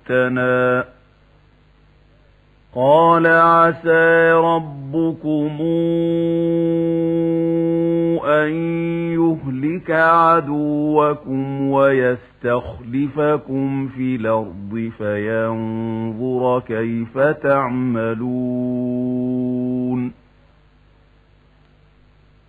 جئتنا قال عسى ربكم أن يهلك عدوكم ويستخلفكم في الأرض فينظر كيف تعملون